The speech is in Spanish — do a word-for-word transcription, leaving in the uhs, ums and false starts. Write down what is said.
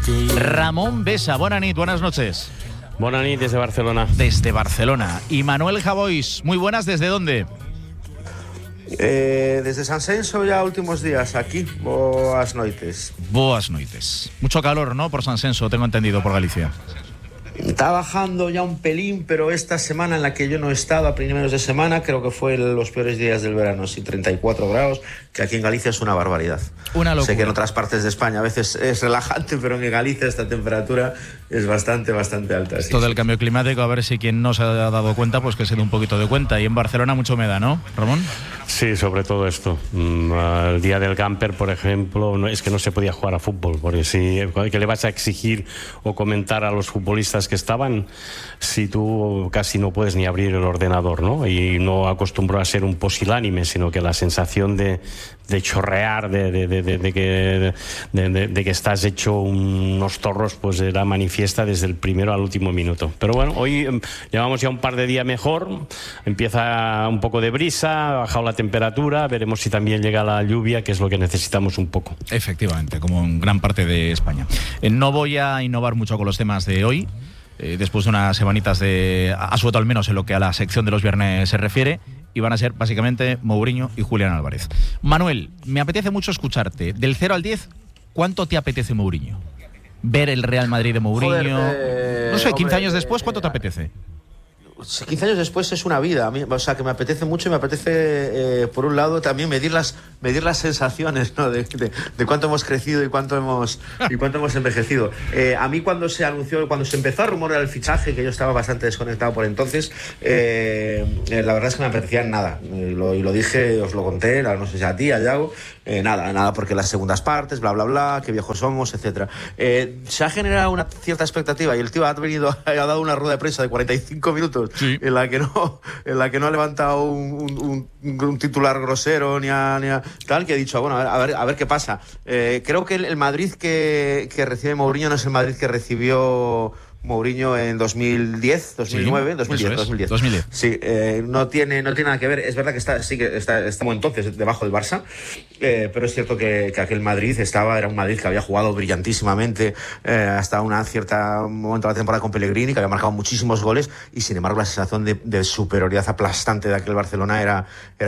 Ramón Besa, buenas nit, buenas noches. Buenas nit desde Barcelona. Desde Barcelona. Y Manuel Javois, muy buenas, ¿desde dónde? Eh, desde San Senso ya últimos días, aquí, boas noites. Boas noites. Mucho calor, ¿no? Por San Senso, tengo entendido, por Galicia. Está bajando ya un pelín, pero esta semana en la que yo no he estado, a primeros de semana, creo que fue los peores días del verano, sí, treinta y cuatro grados, que aquí en Galicia es una barbaridad. Una locura. Sé que en otras partes de España a veces es relajante, pero en Galicia esta temperatura es bastante, bastante alta. Sí, Todo sí. el cambio climático, a ver si quien no se ha dado cuenta, pues que se dé un poquito de cuenta. Y en Barcelona mucha humedad, ¿no, Ramón? Sí, sobre todo esto. El día del camper, por ejemplo, no, es que no se podía jugar a fútbol, porque si que le vas a exigir o comentar a los futbolistas que estaban si tú casi no puedes ni abrir el ordenador, ¿no? Y no acostumbro a ser un pusilánime, sino que la sensación de, de chorrear, de, de, de, de, de, que, de, de, de que estás hecho unos torros, pues era manifiesta desde el primero al último minuto. Pero bueno, hoy eh, llevamos ya un par de días mejor, empieza un poco de brisa, ha bajado la temperatura, veremos si también llega la lluvia, que es lo que necesitamos un poco. Efectivamente, como en gran parte de España. Eh, no voy a innovar mucho con los temas de hoy, eh, después de unas semanitas de asueto, al menos en lo que a la sección de los viernes se refiere, y van a ser básicamente Mourinho y Julián Álvarez. Manuel, me apetece mucho escucharte. Del cero al diez, ¿cuánto te apetece Mourinho? Ver el Real Madrid de Mourinho. Joder, eh, no sé, quince hombre, años después, ¿cuánto te eh, apetece? quince años después es una vida, a mí, o sea, que me apetece mucho y me apetece, eh, por un lado, también medir las, medir las sensaciones, ¿no? de, de, de cuánto hemos crecido y cuánto hemos, y cuánto hemos envejecido. Eh, a mí cuando se anunció, cuando se empezó a rumorear el fichaje, que yo estaba bastante desconectado por entonces, eh, eh, la verdad es que me apetecía nada. Eh, lo, y lo dije, os lo conté, no sé si a ti, a Yago, eh, nada, nada, porque las segundas partes, bla, bla, bla, qué viejos somos, etcétera. Eh, se ha generado una cierta expectativa y el tío ha venido, ha dado una rueda de prensa de cuarenta y cinco minutos. Sí. En la que no, en la que no ha levantado un, un, un titular grosero ni a, ni a tal, que ha dicho, bueno, a ver, a ver, a ver qué pasa. Eh, creo que el, el Madrid que, que recibe Mourinho no es el Madrid que recibió Mourinho en dos mil diez, dos mil nueve, sí, dos mil diez, dos mil diez. dos mil diez. Sí, eh, no tiene no tiene nada que ver. Es verdad que está sí que está estamos entonces debajo del Barça, eh, pero es cierto que, que aquel Madrid estaba era un Madrid que había jugado brillantísimamente eh, hasta un cierta momento de la temporada con Pellegrini, que había marcado muchísimos goles y sin embargo la sensación de, de superioridad aplastante de aquel Barcelona era, era